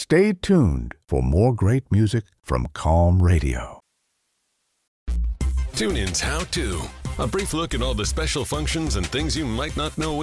Stay tuned for more great music from Calm Radio. TuneIn's How To. A brief look at all the special functions and things you might not know